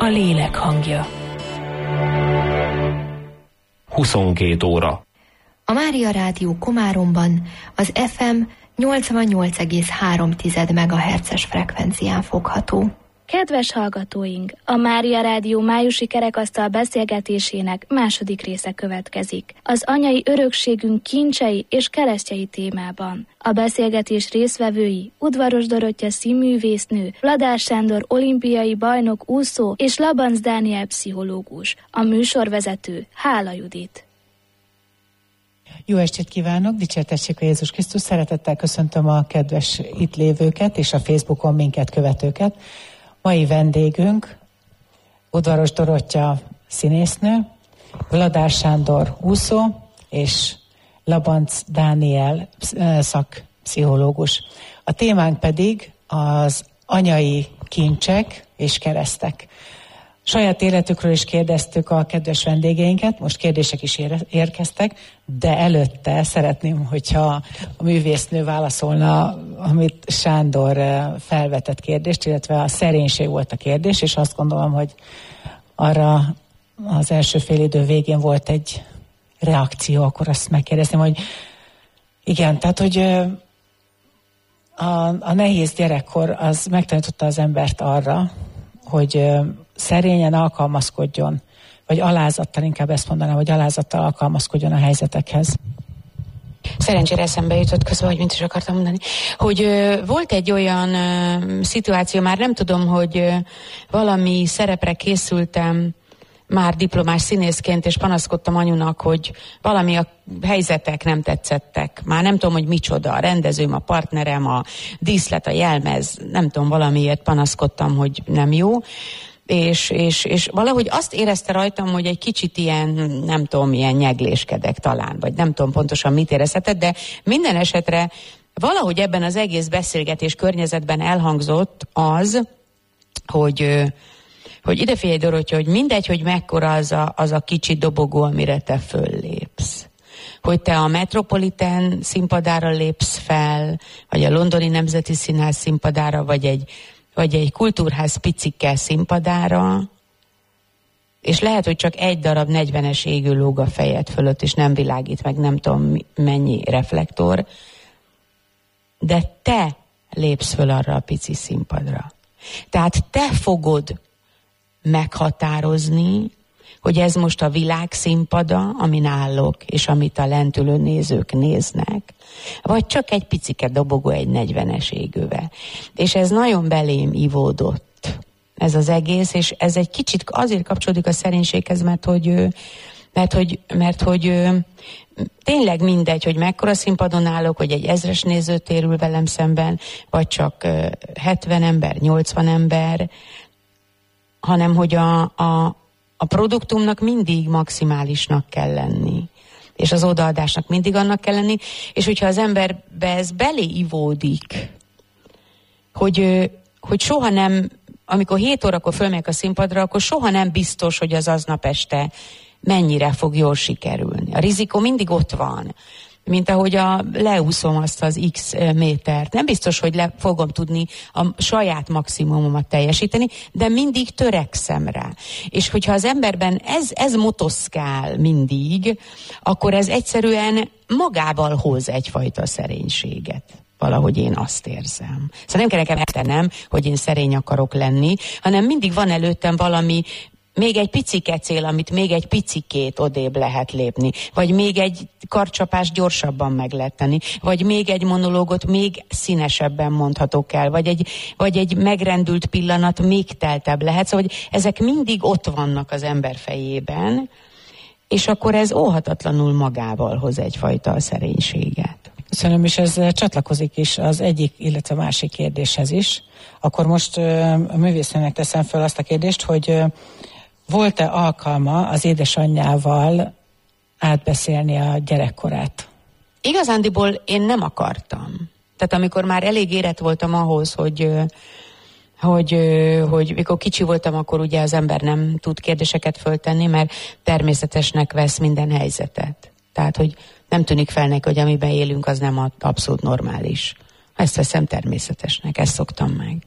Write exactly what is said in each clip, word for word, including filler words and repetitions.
a lélek hangja. huszonkét óra. A Mária Rádió Komáromban az ef em nyolcvannyolc egész három megahertzes frekvencián fogható. Kedves hallgatóink, a Mária Rádió májusi kerekasztal beszélgetésének második része következik. Az anyai örökségünk kincsei és keresztjei témában. A beszélgetés résztvevői Udvaros Dorottya színművésznő, Ladár Sándor olimpiai bajnok úszó és Labanc Dániel pszichológus. A műsorvezető Hála Judit. Jó estét kívánok, dicsértessék a Jézus Krisztus, szeretettel köszöntöm a kedves itt lévőket és a Facebookon minket követőket. Mai vendégünk Udvaros Dorottya színésznő, Ladár Sándor úszó és Labanc Dániel szakpszichológus. A témánk pedig az anyai kincsek és keresztek. Saját életükről is kérdeztük a kedves vendégeinket, most kérdések is érkeztek, de előtte szeretném, hogyha a művésznő válaszolna, amit Sándor felvetett kérdést, illetve a szerénység volt a kérdés, és azt gondolom, hogy arra az első fél idő végén volt egy reakció, akkor azt megkérdezném, hogy igen, tehát, hogy a, a nehéz gyerekkor az megtanította az embert arra, hogy szerényen alkalmazkodjon, vagy alázattal, inkább ezt mondanám, hogy alázattal alkalmazkodjon a helyzetekhez. Szerencsére eszembe jutott közben, hogy mint is akartam mondani, hogy ö, volt egy olyan ö, szituáció, már nem tudom, hogy ö, valami szerepre készültem, már diplomás színészként, és panaszkodtam anyunak, hogy valami a helyzetek nem tetszettek. Már nem tudom, hogy micsoda, a rendezőm, a partnerem, a díszlet, a jelmez, nem tudom, valamiért panaszkodtam, hogy nem jó. És, és, és valahogy azt érezte rajtam, hogy egy kicsit ilyen, nem tudom, ilyen nyegléskedek talán, vagy nem tudom pontosan mit érezhetett, de minden esetre valahogy ebben az egész beszélgetés környezetben elhangzott az, hogy, hogy ide figyelj, Dorottya, hogy mindegy, hogy mekkora az a, az a kicsi dobogó, amire te föllépsz. Hogy te a Metropolitan színpadára lépsz fel, vagy a Londoni Nemzeti Színház színpadára, vagy egy vagy egy kultúrház picike színpadára, és lehet, hogy csak egy darab negyvenes égő lóg a fejed fölött, és nem világít meg nem tudom mennyi reflektor, de te lépsz föl arra a pici színpadra. Tehát te fogod meghatározni, hogy ez most a világ színpada, amin állok, és amit a lentülő nézők néznek, vagy csak egy picike dobogó egy negyvenes égővel. És ez nagyon belém ivódott, ez az egész, és ez egy kicsit azért kapcsolódik a szerénységhez, mert hogy, mert hogy, mert hogy tényleg mindegy, hogy mekkora színpadon állok, hogy egy ezres néző térül velem szemben, vagy csak hetven ember, nyolcvan ember, hanem hogy a, a A produktumnak mindig maximálisnak kell lenni, és az odaadásnak mindig annak kell lenni, és hogyha az emberbe ez beléivódik, hogy, hogy soha nem, amikor hét órakor fölmegyek a színpadra, akkor soha nem biztos, hogy az aznap este mennyire fog jól sikerülni. A rizikó mindig ott van, mint ahogy a, leúszom azt az X métert. Nem biztos, hogy le fogom tudni a saját maximumomat teljesíteni, de mindig törekszem rá. És hogyha az emberben ez, ez motoszkál mindig, akkor ez egyszerűen magával hoz egyfajta szerénységet. Valahogy én azt érzem. Szóval nem kell nekem eltenem, hogy én szerény akarok lenni, hanem mindig van előttem valami, még egy picike cél, amit még egy picikét odébb lehet lépni, vagy még egy karcsapás gyorsabban meg lehet tenni, vagy még egy monológot még színesebben mondhatok el, vagy egy, vagy egy megrendült pillanat még teltebb lehet. Szóval, hogy ezek mindig ott vannak az ember fejében, és akkor ez óhatatlanul magával hoz egyfajta szerénységet. Köszönöm, és ez csatlakozik is az egyik, illetve a másik kérdéshez is. Akkor most a művésznőnek teszem fel azt a kérdést, hogy volt-e alkalma az édesanyjával átbeszélni a gyerekkorát? Igazándiból én nem akartam. Tehát amikor már elég érett voltam ahhoz, hogy, hogy, hogy mikor kicsi voltam, akkor ugye az ember nem tud kérdéseket föltenni, mert természetesnek vesz minden helyzetet. Tehát, hogy nem tűnik fel neki, hogy amiben élünk, az nem abszolút normális. Ezt veszem természetesnek, ezt szoktam meg.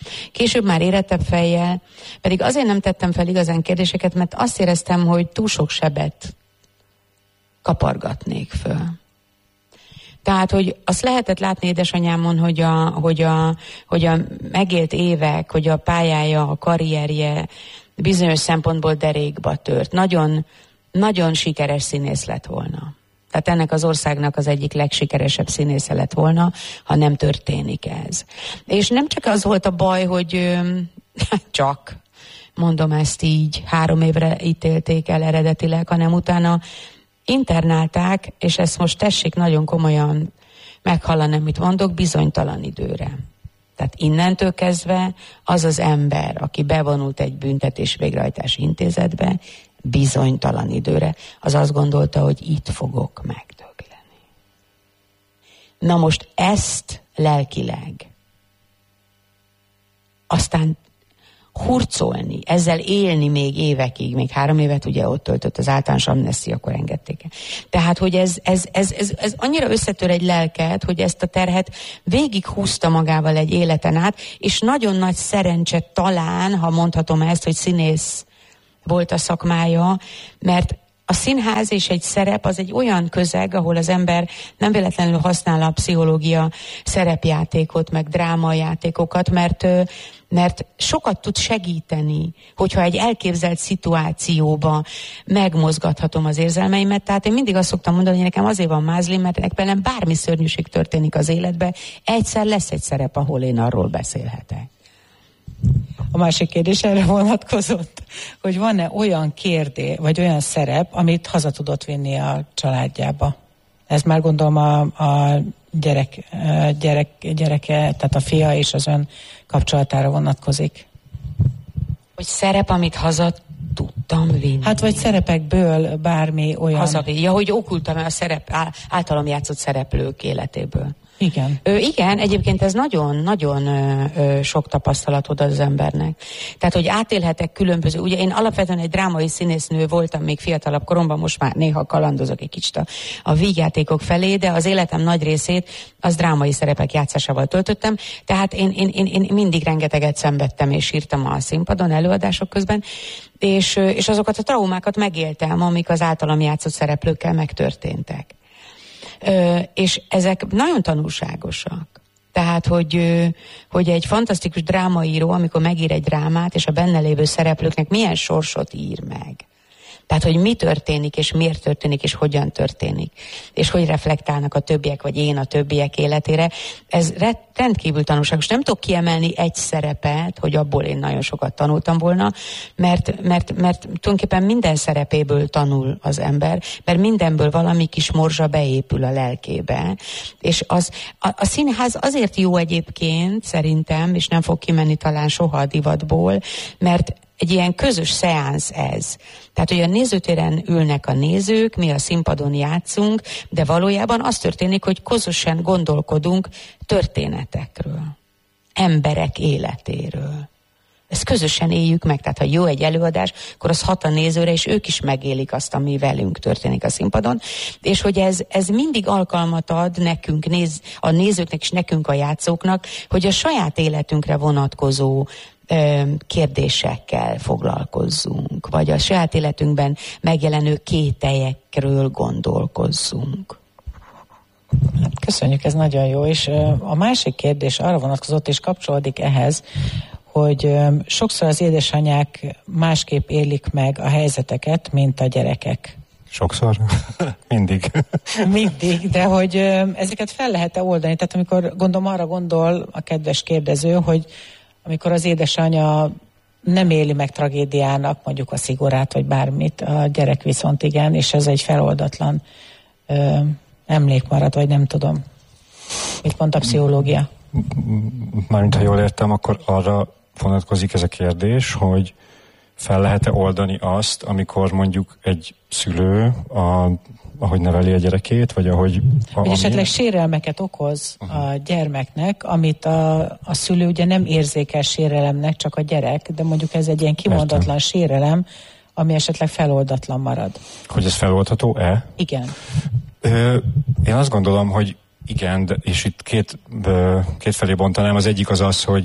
Később már érettebb fejjel, pedig azért nem tettem fel igazán kérdéseket, mert azt éreztem, hogy túl sok sebet kapargatnék föl. Tehát, hogy azt lehetett látni édesanyámon, hogy a, hogy a, hogy a megélt évek, hogy a pályája, a karrierje bizonyos szempontból derékba tört. Nagyon, nagyon sikeres színész lett volna. Tehát ennek az országnak az egyik legsikeresebb színésze lett volna, ha nem történik ez. És nem csak az volt a baj, hogy csak, mondom ezt így, három évre ítélték el eredetileg, hanem utána internálták, és ezt most tessék nagyon komolyan meghallani, amit mondok, bizonytalan időre. Tehát innentől kezdve az az ember, aki bevonult egy büntetés végrehajtási intézetbe, bizonytalan időre, az azt gondolta, hogy itt fogok megdögleni. Na most ezt lelkileg aztán hurcolni, ezzel élni még évekig, még három évet ugye ott töltött az általános amnesztia, akkor engedték el. Tehát, hogy ez, ez, ez, ez, ez annyira összetör egy lelket, hogy ezt a terhet végig húzta magával egy életen át, és nagyon nagy szerencse talán, ha mondhatom ezt, hogy színész volt a szakmája, mert a színház és egy szerep az egy olyan közeg, ahol az ember nem véletlenül használ a pszichológia szerepjátékot, meg drámajátékokat, mert, mert sokat tud segíteni, hogyha egy elképzelt szituációba megmozgathatom az érzelmeimet. Tehát én mindig azt szoktam mondani, hogy nekem azért van mázlim, mert nekem bármi szörnyűség történik az életben, egyszer lesz egy szerep, ahol én arról beszélhetek. A másik kérdés erre vonatkozott, hogy van-e olyan kérdés, vagy olyan szerep, amit haza tudott vinni a családjába. Ez már gondolom a, a gyerek, gyerek, gyereke, tehát a fia és az ön kapcsolatára vonatkozik. Hogy szerep, amit haza tudtam vinni. Hát vagy szerepekből bármi olyan... Hazavinni. Ja, hogy okultam a szerep, általam játszott szereplők életéből. Igen. Ö, igen, egyébként ez nagyon-nagyon sok tapasztalat ad az embernek. Tehát, hogy átélhetek különböző, ugye én alapvetően egy drámai színésznő voltam még fiatalabb koromban, most már néha kalandozok egy kicsit a, a vígjátékok felé, de az életem nagy részét az drámai szerepek játszásával töltöttem, tehát én, én, én, én mindig rengeteget szenvedtem és írtam a színpadon előadások közben, és, és azokat a traumákat megéltem, amik az általam játszott szereplőkkel megtörténtek. Ö, és ezek nagyon tanulságosak. Tehát, hogy, hogy egy fantasztikus drámaíró, amikor megír egy drámát, és a benne lévő szereplőknek milyen sorsot ír meg. Tehát, hogy mi történik, és miért történik, és hogyan történik. És hogy reflektálnak a többiek, vagy én a többiek életére. Ez rendkívül tanulságos. Nem tudok kiemelni egy szerepet, hogy abból én nagyon sokat tanultam volna, mert, mert, mert tulajdonképpen minden szerepéből tanul az ember, mert mindenből valami kis morzsa beépül a lelkébe. És az, a, a színház azért jó egyébként, szerintem, és nem fog kimenni talán soha a divatból, mert egy ilyen közös szeánsz ez. Tehát, hogy a nézőtéren ülnek a nézők, mi a színpadon játszunk, de valójában az történik, hogy közösen gondolkodunk történetekről, emberek életéről. Ezt közösen éljük meg, tehát ha jó egy előadás, akkor az hat a nézőre, és ők is megélik azt, ami velünk történik a színpadon, és hogy ez, ez mindig alkalmat ad nekünk, néz, a nézőknek és nekünk a játszóknak, hogy a saját életünkre vonatkozó kérdésekkel foglalkozzunk, vagy a saját életünkben megjelenő kételyekről gondolkozzunk. Köszönjük, ez nagyon jó, és a másik kérdés arra vonatkozott, és kapcsolódik ehhez, hogy sokszor az édesanyák másképp élik meg a helyzeteket, mint a gyerekek. Sokszor? Mindig. Mindig, de hogy ezeket fel lehet-e oldani? Tehát amikor gondolom arra gondol a kedves kérdező, hogy amikor az édesanyja nem éli meg tragédiának, mondjuk a szigorát, vagy bármit, a gyerek viszont igen, és ez egy feloldatlan ö, emlék marad, vagy nem tudom. Mit mond a pszichológia? Mármint, ha jól értem, akkor arra vonatkozik ez a kérdés, hogy fel lehet-e oldani azt, amikor mondjuk egy szülő, a, ahogy neveli a gyerekét, vagy ahogy... A, vagy esetleg sérelmeket okoz uh-huh. a gyermeknek, amit a, a szülő ugye nem érzékel sérelemnek, csak a gyerek, de mondjuk ez egy ilyen kimondatlan Értem. sérelem, ami esetleg feloldatlan marad. Hogy ez feloldható-e? Igen. Ö, én azt gondolom, hogy igen, de, és itt két, ö, két felé bontanám. Az egyik az az, hogy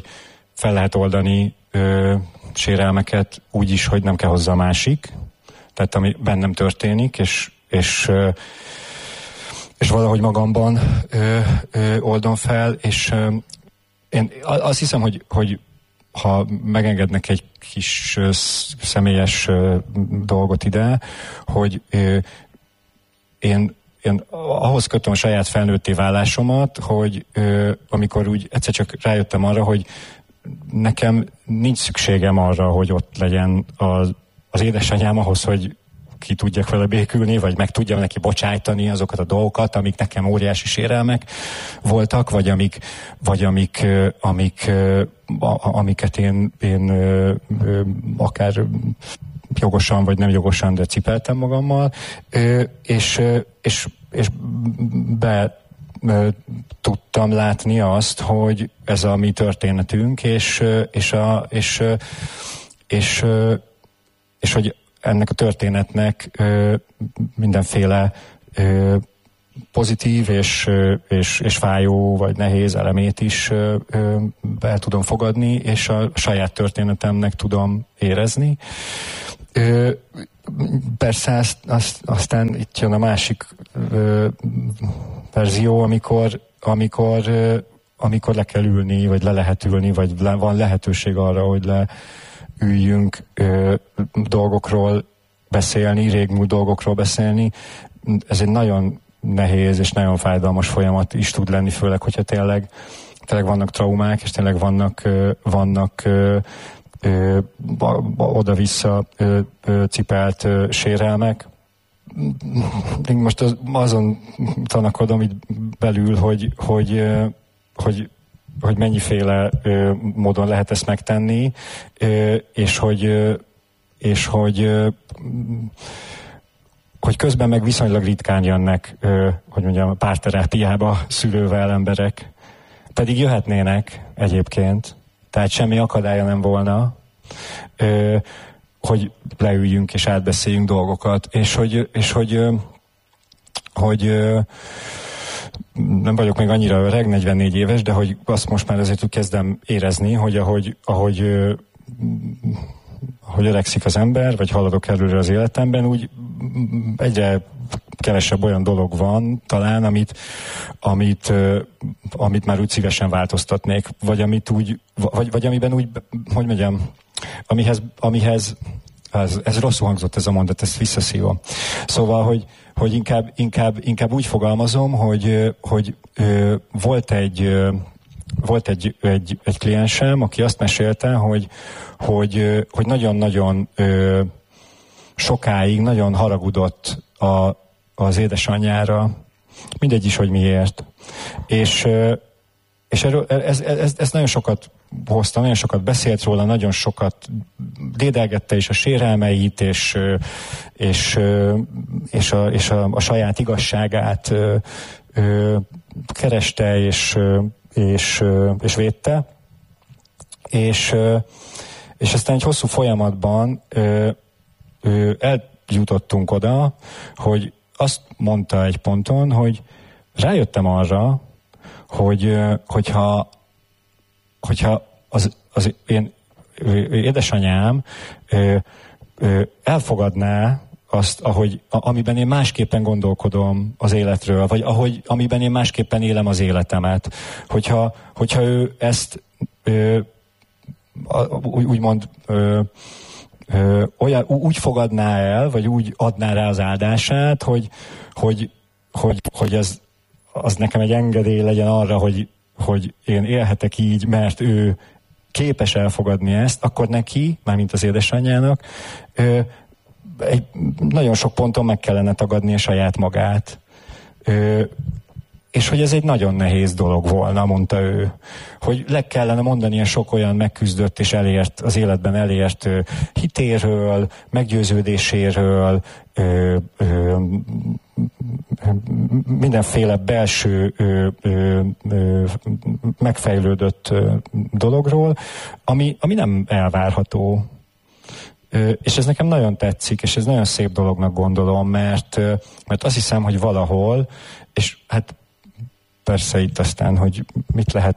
fel lehet oldani ö, sérelmeket úgy is, hogy nem kell hozzá a másik, tehát ami bennem történik, és, és, ö, és valahogy magamban ö, ö, oldom fel, és ö, én azt hiszem, hogy, hogy ha megengednek egy kis ö, személyes ö, dolgot ide, hogy ö, én Én ahhoz kötöm a saját felnőtté válásomat, hogy ö, amikor úgy egyszer csak rájöttem arra, hogy nekem nincs szükségem arra, hogy ott legyen az, az édesanyám ahhoz, hogy ki tudjak vele békülni, vagy meg tudjam neki bocsájtani azokat a dolgokat, amik nekem óriási sérelmek voltak, vagy amik, vagy amik, amik, amiket én, én akár jogosan, vagy nem jogosan, de cipeltem magammal, és, és, és be tudtam látni azt, hogy ez a mi történetünk, és, és, a, és, és, és hogy ennek a történetnek mindenféle pozitív és, és, és fájó vagy nehéz elemét is be tudom fogadni, és a saját történetemnek tudom érezni. Persze azt, azt, aztán itt jön a másik verzió, amikor, amikor, amikor le kell ülni, vagy le lehet ülni, vagy le, van lehetőség arra, hogy leüljünk dolgokról beszélni, régmúlt dolgokról beszélni. Ez egy nagyon nehéz és nagyon fájdalmas folyamat is tud lenni, főleg, hogyha tényleg, tényleg vannak traumák, és tényleg vannak, vannak ö, ö, oda-vissza ö, ö, cipelt ö, sérelmek. Én most az, azon tanakodom itt belül, hogy, hogy, ö, hogy, hogy mennyiféle ö, módon lehet ezt megtenni, ö, és hogy, ö, és hogy ö, hogy közben meg viszonylag ritkán jönnek, ö, hogy mondjam, párterápiába szülővel emberek, pedig jöhetnének egyébként, tehát semmi akadálya nem volna, ö, hogy leüljünk és átbeszéljünk dolgokat, és hogy, és hogy, ö, hogy ö, nem vagyok még annyira öreg, negyvennégy éves, de hogy azt most már azért úgy kezdem érezni, hogy ahogy, ahogy ö, hogy öregszik az ember, vagy haladok előre az életemben, úgy egyre kevesebb olyan dolog van talán, amit, amit, amit már úgy szívesen változtatnék, vagy amit úgy, vagy, vagy amiben úgy, hogy mondjam, amihez, amihez ez, ez rosszul hangzott ez a mondat, ezt visszaszívom. Szóval, hogy, hogy inkább, inkább, inkább úgy fogalmazom, hogy, hogy ö, volt egy Volt egy, egy, egy kliensem, aki azt mesélte, hogy, hogy, hogy nagyon-nagyon ö, sokáig nagyon haragudott a, az édesanyjára, mindegy is, hogy miért. És, ö, és erről, ez, ez, ez nagyon sokat hozta, nagyon sokat beszélt róla, nagyon sokat dédelgette is a sérelmeit, és, és, és, a, és a, a saját igazságát ö, ö, kereste, és És, és védte, és, és aztán egy hosszú folyamatban eljutottunk oda, hogy azt mondta egy ponton, hogy rájöttem arra, hogy hogyha, hogyha az, az én édesanyám elfogadná azt, ahogy, amiben én másképpen gondolkodom az életről, vagy ahogy, amiben én másképpen élem az életemet. Hogyha, hogyha ő ezt ö, úgymond ö, ö, olyan, úgy fogadná el, vagy úgy adná rá az áldását, hogy, hogy, hogy, hogy az, az nekem egy engedély legyen arra, hogy, hogy én élhetek így, mert ő képes elfogadni ezt, akkor neki, mármint az édesanyjának, ö, egy nagyon sok ponton meg kellene tagadni a saját magát. Ö, és hogy ez egy nagyon nehéz dolog volna, mondta ő. Hogy le kellene mondani a sok olyan megküzdött és elért, az életben elért ö, hitéről, meggyőződéséről, ö, ö, mindenféle belső ö, ö, ö, megfejlődött ö, dologról, ami, ami nem elvárható. És ez nekem nagyon tetszik, és ez nagyon szép dolognak gondolom, mert, mert azt hiszem, hogy valahol, és hát persze itt aztán, hogy mit lehet